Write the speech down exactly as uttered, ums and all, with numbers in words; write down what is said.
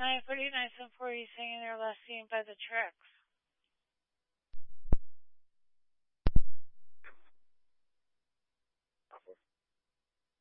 nine forty-nine, seven forty, singing their last scene by the Tricks.